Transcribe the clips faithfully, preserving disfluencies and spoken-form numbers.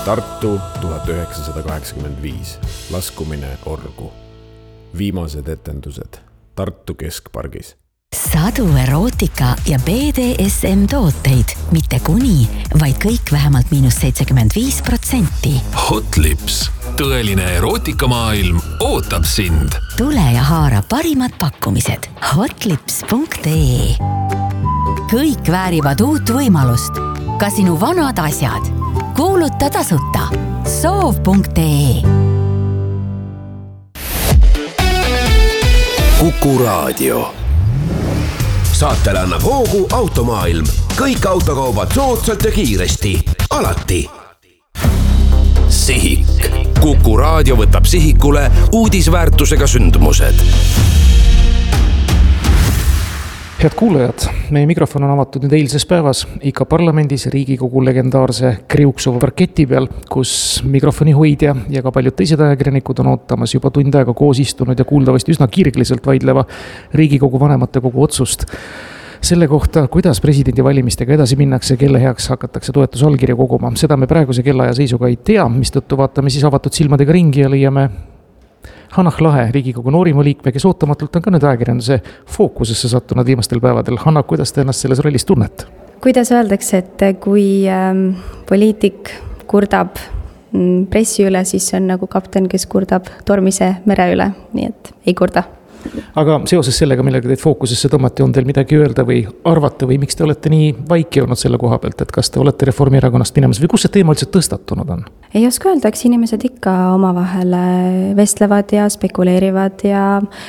Tartu tuhat üheksasada kaheksakümmend viis. Laskumine orgu. Viimased etendused Tartu keskpargis. Sadu erootika ja B D S M tooteid, mitte kuni, vaid kõik vähemalt miinus seitsekümmend viis protsenti. Hot Lips, tõeline erootikamaailm ootab sind. Tule ja haara parimad pakkumised hotlips punkt ee. Kõik väärivad uut võimalust. Ka sinu vanad asjad. Kuuluta tasuta soov punkt ee. Kuku Raadio. Saatele annab hoogu Automaailm. Kõik autokaubad soodsalt ja kiiresti. Alati. Sihik. Kuku Raadio võtab sihikule uudisväärtusega sündmused. Head kuulajad, meie mikrofon on avatud nüüd eilses päevas ikka parlamendis Riigikogu legendaarse kriuksuva parketi peal, kus mikrofoni hoidja ja ka paljud teised ajakirjanikud on ootamas juba tund aega koos istunud ja kuuldavasti üsna kirgliselt vaidleva Riigikogu vanematekogu otsust selle kohta, kuidas presidendivalimistega edasi minnakse, kelle heaks hakatakse toetusallkirja koguma. Seda me praeguse kellaaja seisuga ei tea, mistõttu vaatame siis avatud silmadega ringi ja leiame Hanah Lahe, Riigikogu noorima liikme, kes ootamatult on ka nüüd ajakirjanduse fookusesse sattunud viimastel päevadel. Hanah, kuidas te ennast selles rollis tunnet? Kuidas öeldakse, et kui ähm, poliitik kurdab pressi üle, siis see on nagu kapten, kes kurdab tormise mere üle, nii et ei kurda. Aga seoses sellega, millega teid fookusesse tõmmati, on teil midagi öelda või arvata või miks te olete nii vaiki olnud selle koha pealt, et kas te olete Reformierakonnast minemas või kus see teema üldse tõstatunud on? Ei oska öelda, eks inimesed ikka omavahel vestlevad ja spekuleerivad ja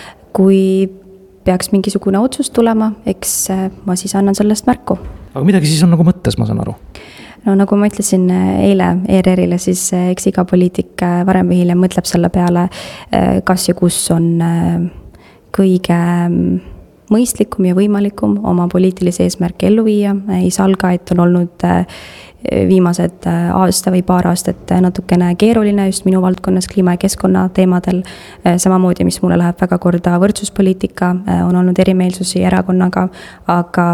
kui peaks mingisugune otsus tulema, eks ma siis annan sellest märku. Aga midagi siis on nagu mõttes, ma saan aru? No nagu ma ütlesin eile E R R-ile, siis eks iga poliitik varem või hiljem mõtleb selle peale, kas ja kus on kõige mõistlikum ja võimalikum oma poliitilise eesmärki ellu viia. Ei salga, et on olnud viimased aasta või paar aastat natukene keeruline just minu valdkonnas kliima ja keskkonna teemadel. Samamoodi, mis mulle läheb väga korda võrdsuspoliitika, on olnud erimeelsusi erakonnaga, aga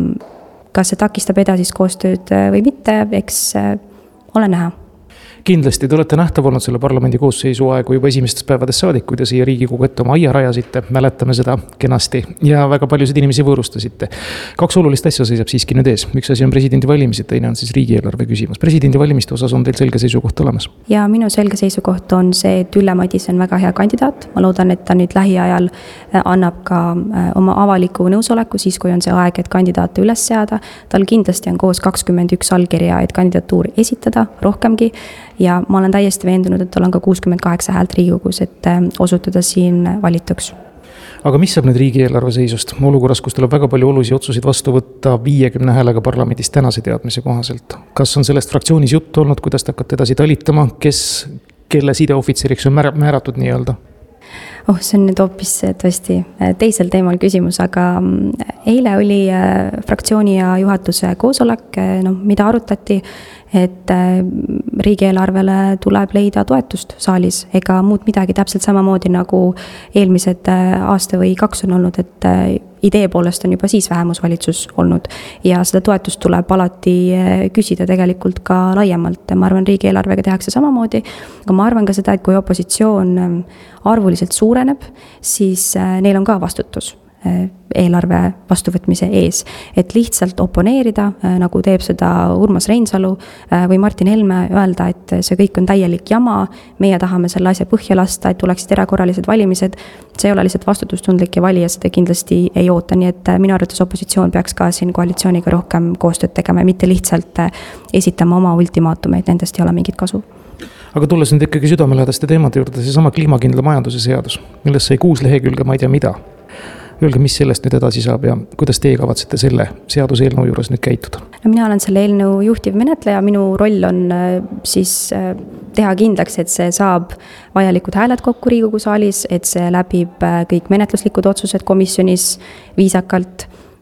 kas see takistab edasist koostööd või mitte, eks ole näha. Kindlasti te olete nähtav olnud selle parlamendi koosseisu aegu juba esimestest päevadest saadikud ja siia Riigikogu ette oma aia rajasite, mäletame seda kenasti ja väga paljusid inimesi võõrustasite. Kaks olulist asja seisab siiski nüüd ees. Üks asi on presidendi valimised, teine on siis riigieelarve küsimus. Presidendi valimiste osas on teil selge seisukoht olemas? Ja minu selge seisukoht on see, et Ülle Madise on väga hea kandidaat. Ma loodan, et ta nüüd lähiajal annab ka oma avaliku nõusoleku siis, kui on see aeg, et kandidaate üles seada. Tal kindlasti on koos kakskümmend üks allkirja, et kandidatuur esitada rohkemgi. Ja ma olen täiesti veendunud, et tal on ka kuuskümmend kaheksa häält Riigikogus, et osutuda siin valituks. Aga mis saab nüüd riigieelarve seisust? Olukorras, kus tuleb väga palju olulisi otsuseid vastu võtta viiekümne häälega parlamendis tänase teadmise kohaselt. Kas on sellest fraktsioonis juttu olnud, kuidas te hakkate edasi talitama, kes, kelle sideohvitseriks on määratud nii öelda? Oh, see on nüüd hoopis tõesti teisel teemal küsimus, aga eile oli fraktsiooni ja juhatuse koosolek, no, mida arutati, et riigieelarvele tuleb leida toetust saalis ega muud midagi täpselt samamoodi nagu eelmised aasta või kaks on olnud, et idee poolest on juba siis vähemusvalitsus olnud ja seda toetust tuleb alati küsida tegelikult ka laiemalt. Ma arvan, riigieelarvega tehakse samamoodi, aga ma arvan ka seda, et kui opositsioon arvuliselt suureneb, siis neil on ka vastutus eelarve vastuvõtmise ees, et lihtsalt oponeerida, nagu teeb seda Urmas Reinsalu või Martin Helme, öelda, et see kõik on täielik jama, meie tahame selle asja põhja lasta, et tuleksid erakorralised valimised, see ei ole lihtsalt vastutustundlik ja valija seda kindlasti ei oota, nii et minu arvates opositsioon peaks ka siin koalitsiooniga rohkem koostööd tegema ja mitte lihtsalt esitama oma ultimaatumeid, nendest ei ole mingit kasu. Aga tulles nüüd ikkagi südamelähedaste teemade juurde, see sama kliimakindla majanduse seadus, millest sai kuus lehekülge, ma ei tea mida. Öelge, mis sellest nüüd edasi saab ja kuidas teie kavatsete selle seaduse eelnõu juures nüüd käituda? No, mina olen selle eelnõu juhtiv menetleja, minu roll on siis teha kindlaks, et see saab vajalikud hääled kokku Riigikogu saalis, et see läbib kõik menetluslikud otsused komisjonis viisakalt.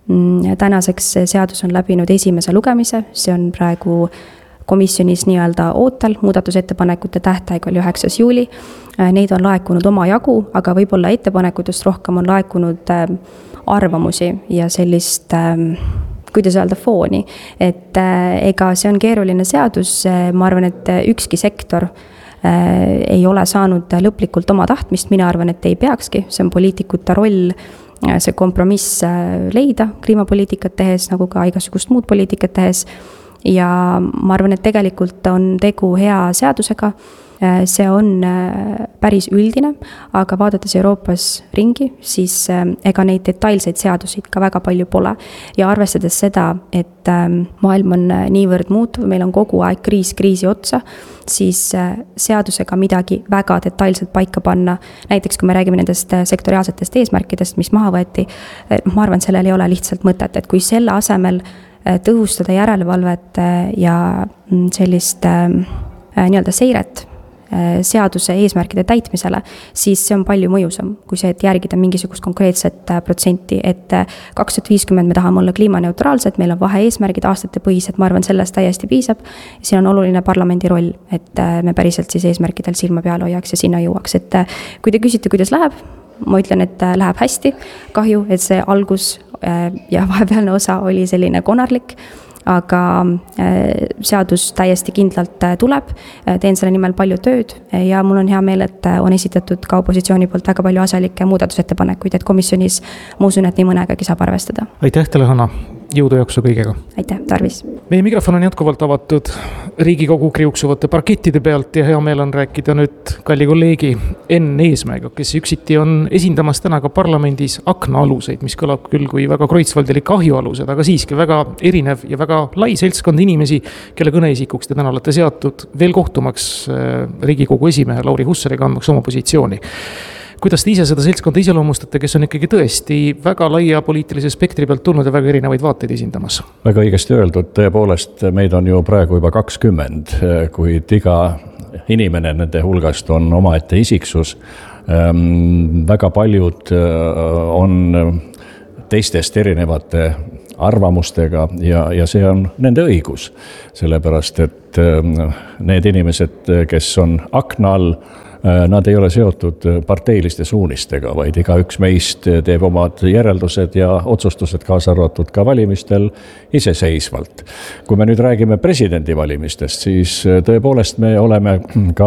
Tänaseks seadus on läbinud esimese lugemise, see on praegu komisjonis nii-öelda ootel, muudatusettepanekute tähtaeg oli üheksas juuli. Neid on laekunud oma jagu, aga võib-olla ettepanekutest rohkem on laekunud arvamusi ja sellist kuidas öelda, fooni. Et ega see on keeruline seadus, ma arvan, et ükski sektor ei ole saanud lõplikult oma tahtmist, mina arvan, et ei peakski, see on poliitikute roll see kompromiss leida kliimapoliitikat tehes, nagu ka igasugust muud poliitikat tehes. Ja ma arvan, et tegelikult on tegu hea seadusega, see on päris üldine, aga vaadates Euroopas ringi, siis ega neid detailseid seadusid ka väga palju pole. Ja arvestades seda, et maailm on niivõrd muutuv, meil on kogu aeg kriis kriisi otsa, siis seadusega midagi väga detailselt paika panna. Näiteks kui me räägime nendest sektoriaalsetest eesmärkidest, mis maha võeti, ma arvan, sellel ei ole lihtsalt mõtet, et kui selle asemel tõhustada järelevalvet ja sellist nii-öelda seiret seaduse eesmärkide täitmisele, siis see on palju mõjusam, kui see, et järgida mingisugust konkreetset protsenti, et kaks tuhat viiskümmend me tahame olla kliimaneutraalsed, meil on vahe eesmärgid aastate põhised, ma arvan, sellest täiesti piisab. Siin on oluline parlamendi roll, et me päriselt siis eesmärkidel silma peal hoiaks ja sinna jõuaks. Et kui te küsite, kuidas läheb, ma ütlen, et läheb hästi. Kahju, et see algus ja vahepealne osa oli selline konarlik, aga seadus täiesti kindlalt tuleb, teen selle nimel palju tööd ja mul on hea meel, et on esitatud ka opositsiooni poolt väga palju asjalikke muudatusettepanekuid, et komisjonis ma usun, et nii mõnegagi saab arvestada. Aitäh teile, Hanna! Jõudu jaksu kõigega! Aitäh, tarvis! Meie mikrofon on jätkuvalt avatud Riigikogu kriuksuvate parkettide pealt ja hea meel on rääkida nüüd kalli kolleegi Enn Eesmäega, kes üksiti on esindamas täna ka parlamendis aknaaluseid, mis kõlab küll kui väga kreutzwaldilik ahjualused, aga siiski väga erinev ja väga lai seltskond inimesi, kelle kõneisikuks te täna olete seatud veel kohtumaks Riigikogu esimehe Lauri Hussariga andmaks oma positsiooni. Kuidas te ise seda seltskonda iseloomustate, kes on ikkagi tõesti väga laia poliitilise spektri pealt tulnud ja väga erinevaid vaateid esindamas? Väga õigesti öeldud, tõepoolest meid on ju praegu juba kakskümmend, kuid iga inimene nende hulgast on omaette isiksus. Väga paljud on teistest erinevate arvamustega ja, ja see on nende õigus, sellepärast et need inimesed, kes on akna all, nad ei ole seotud parteiliste suunistega, vaid iga üks meist teeb omad järeldused ja otsustused kaasa arvatud ka valimistel iseseisvalt. Kui me nüüd räägime presidendi valimistest, siis tõepoolest me oleme ka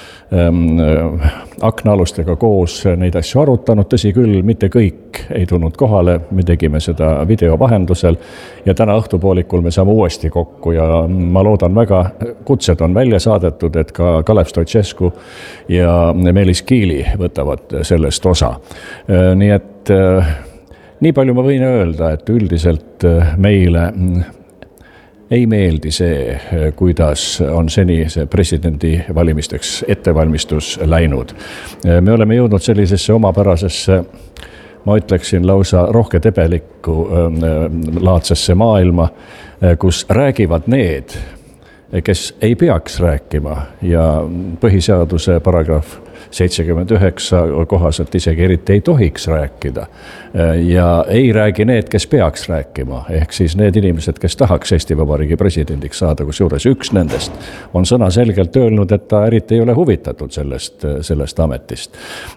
aknaalustega koos neid asju arutanud, tõsi küll, mitte kõik ei tulnud kohale, me tegime seda video vahendusel ja täna õhtupoolikul me saame uuesti kokku ja ma loodan väga, kutsed on välja saadetud, et ka Kalev Stoicescu ja Meelis Kiili võtavad sellest osa. Nii et nii palju ma võin öelda, et üldiselt meile ei meeldi see, kuidas on seni see presidendi valimisteks ettevalmistus läinud. Me oleme jõudnud sellisesse omapärasesse, ma ütleksin lausa rohketebelikku laadsesse maailma, kus räägivad need, kes ei peaks rääkima ja põhiseaduse paragrahv seitsekümmend üheksa kohaselt isegi eriti ei tohiks rääkida. Ja ei räägi need, kes peaks rääkima, ehk siis need inimesed, kes tahaks Eesti Vabariigi presidendiks saada, kus juures üks nendest on sõna selgelt öelnud, et ta eriti ei ole huvitatud sellest, sellest ametist.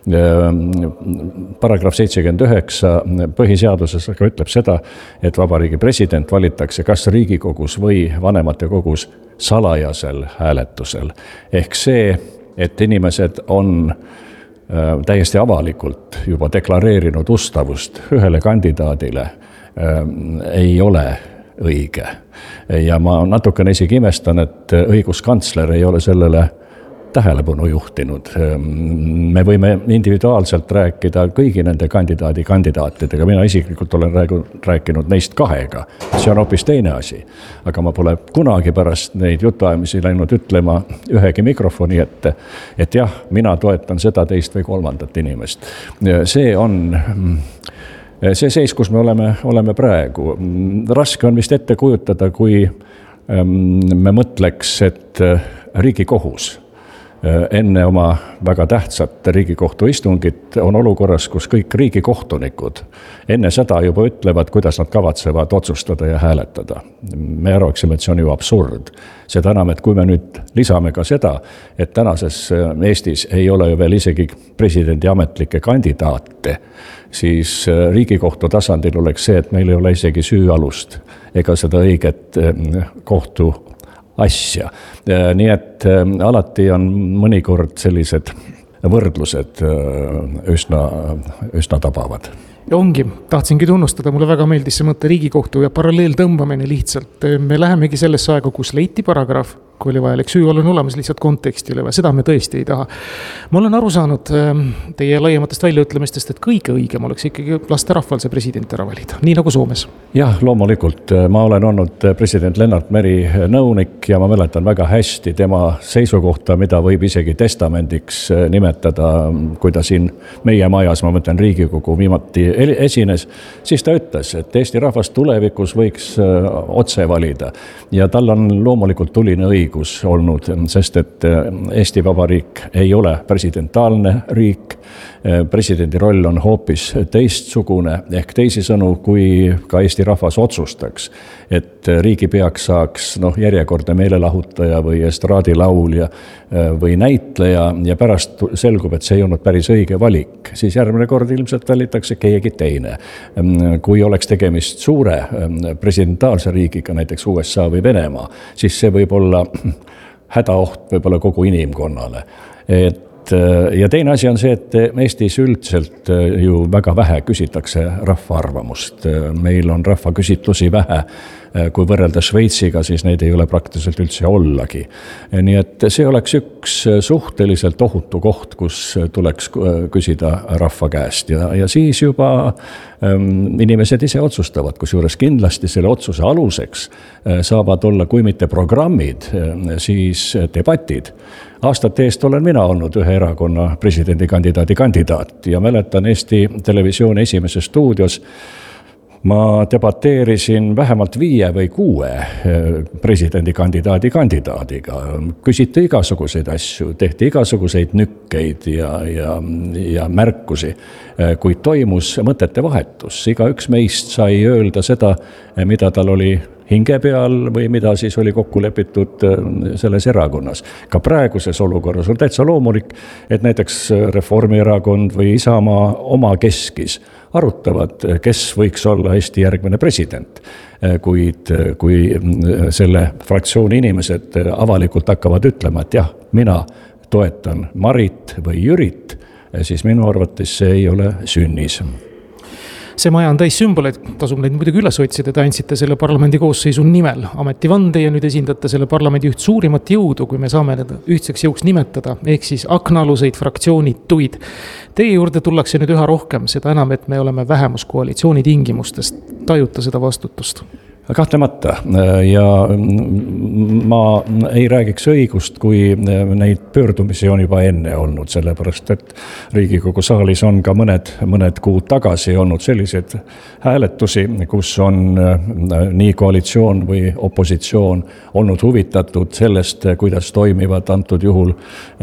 Paragrahv seitsekümmend üheksa põhiseaduses ütleb seda, et Vabariigi president valitakse kas Riigikogus või vanematekogus salajasel hääletusel. Ehk see, et inimesed on täiesti avalikult juba deklareerinud ustavust ühele kandidaadile, ei ole õige. Ja ma natukene isegi imestan, et õiguskantsler ei ole sellele tähelepanu juhtinud. Me võime individuaalselt rääkida kõigi nende kandidaadi kandidaatidega. Mina isiklikult olen rääkinud neist kahega. See on hoopis teine asi. Aga ma pole kunagi pärast neid jutuajamisi läinud ütlema ühegi mikrofoni ette, et jah, mina toetan seda teist või kolmandat inimest. See on see seis, kus me oleme, oleme praegu. Raske on vist ette kujutada, kui me mõtleks, et Riigikohus enne oma väga tähtsat Riigikohtu istungit on olukorras, kus kõik riigikohtunikud enne seda juba ütlevad, kuidas nad kavatsevad otsustada ja hääletada. Me arvaksime, et see on ju absurd. Seda enam, et kui me nüüd lisame ka seda, et tänases Eestis ei ole ju veel isegi presidendi ametlikke kandidaate, siis Riigikohtu tasandil oleks see, et meil ei ole isegi süüalust ega seda õiget kohtu asja. Nii et alati on mõnikord sellised võrdlused üsna, üsna tabavad. Ja ongi, tahtsingi tunnustada, mulle väga meeldis see mõte Riigikohtu ja paralleel tõmbamine lihtsalt. Me lähemegi sellesse aega, kus leiti paragrahv, kui oli vajalik süü olla olemas, lihtsalt konteksti üle, seda me tõesti ei taha. Ma olen aru saanud teie laiematest väljaütlemistest, et kõige õigem oleks ikkagi laste rahval see president ära valida, nii nagu Soomes. Jah, loomulikult. Ma olen olnud president Lennart Meri nõunik ja ma mäletan väga hästi tema seisukohta, mida võib isegi testamendiks nimetada, kui ta siin meie majas, ma mõtlen Riigikogu viimati esines, siis ta ütles, et Eesti rahvas tulevikus võiks otse valida ja tal on loomulikult tuline õigus olnud, sest et Eesti Vabariik ei ole presidentaalne riik. Presidendi roll on hoopis teistsugune, ehk teisisõnu, kui ka Eesti rahvas otsustaks, et riigipeaks saaks noh, järjekordne meelelahutaja või estraadilaulja või näitleja ja pärast selgub, et see ei olnud päris õige valik, siis järgmine kord ilmselt valitakse keegi teine. Kui oleks tegemist suure presidentaalse riigiga, näiteks U S A või Venemaa, siis see võib olla hädaoht võib-olla kogu inimkonnale. Et ja teine asi on see, et Eestis üldselt ju väga vähe küsitakse rahva arvamust. Meil on rahva küsitlusi vähe, kui võrrelda Šveitsiga, siis neid ei ole praktiliselt üldse ollagi. Nii et see oleks üks suhteliselt ohutu koht, kus tuleks küsida rahva käest ja, ja siis juba ähm, inimesed ise otsustavad, kus juures kindlasti selle otsuse aluseks saavad olla, kui mitte programmid, siis debatid. Aastate eest olen mina olnud ühe erakonna presidendikandidaadi kandidaat ja mäletan Eesti Televisiooni esimeses stuudios ma debateerisin vähemalt viie või kuue presidendikandidaadi kandidaadiga. Küsiti igasuguseid asju, tehti igasuguseid nükkeid ja, ja, ja märkusi, kuid toimus mõtete vahetus. Iga üks meist sai öelda seda, mida tal oli hinge peal või mida siis oli kokku lepitud selles erakonnas. Ka praeguses olukorras on täitsa loomulik, et näiteks Reformierakond või Isamaa oma keskis arutavad, kes võiks olla Eesti järgmine president. Kuid kui selle fraktsiooni inimesed avalikult hakkavad ütlema, et jah, mina toetan Marit või Jürit, siis minu arvates see ei ole sünnis. See maja on täis sümboleid, tasub neid muidugi üles otsida, te andsite selle parlamendi koosseisu nimel ametivande ja nüüd esindate selle parlamendi üht suurimat jõudu, kui me saame need ühtseks jõuks nimetada, ehk siis aknaaluseid fraktsioonituid. Teie juurde tullakse nüüd üha rohkem, seda enam, et me oleme vähemuskoalitsiooni tingimustest, tajuta seda vastutust. Kahtlemata ja ma ei räägiks õigust, kui neid pöördumisi on juba enne olnud, sellepärast et Riigikogu saalis on ka mõned, mõned kuud tagasi olnud sellised hääletusi, kus on nii koalitsioon või opositsioon olnud huvitatud sellest, kuidas toimivad antud juhul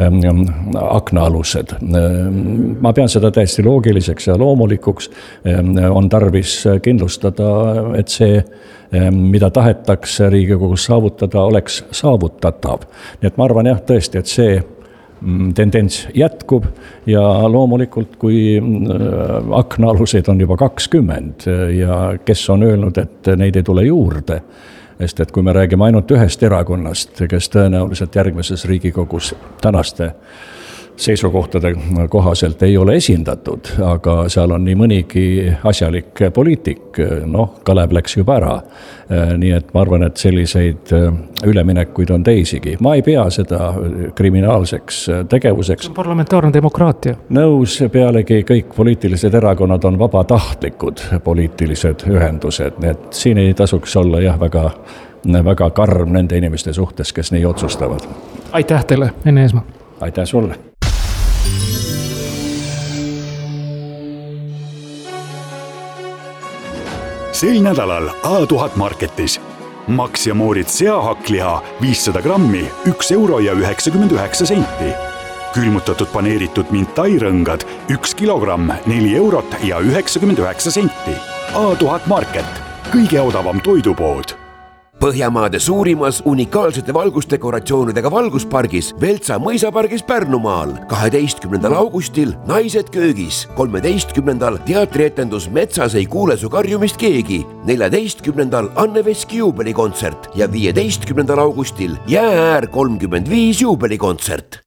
aknaalused. Ma pean seda täiesti loogiliseks ja loomulikuks, on tarvis kindlustada, et see mida tahetakse Riigikogus saavutada, oleks saavutatav. Nii et ma arvan jah tõesti, et see tendents jätkub ja loomulikult, kui aknaaluseid on juba kakskümmend ja kes on öelnud, et neid ei tule juurde, sest et kui me räägime ainult ühest erakonnast, kes tõenäoliselt järgmises Riigikogus tänaste seisukohtade kohaselt ei ole esindatud, aga seal on nii mõnigi asjalik poliitik, noh, Kalev läks juba ära. Nii et ma arvan, et selliseid üleminekuid on teisigi. Ma ei pea seda kriminaalseks tegevuseks. See on parlamentaarne demokraatia. Nõus, pealegi kõik poliitilised erakonnad on vabatahtlikud poliitilised ühendused, nii et siin ei tasuks olla jah väga, väga karm nende inimeste suhtes, kes nii otsustavad. Aitäh teile, Enne Eesmaa. Aitäh sulle. Sel nädalal A tuhat Marketis. Max ja Moritz seahakkliha viissada grammi, üks euro ja üheksakümmend üheksa senti. Külmutatud paneeritud mintairõngad, üks kilogramm, neli eurot ja üheksakümmend üheksa senti. A tuhat Market, kõige odavam toidupood. Põhjamaade suurimas unikaalsete valgusdekoratsioonidega valguspargis Veltsa mõisapargis Pärnumaal. kaheteistkümnendal augustil Naised köögis, kolmeteistkümnendal teatrietendus Metsas ei kuule su karjumist keegi, neljateistkümnendal Anne Veski juubelikontsert ja viieteistkümnendal augustil Jäääär kolmkümmend viis juubelikontsert.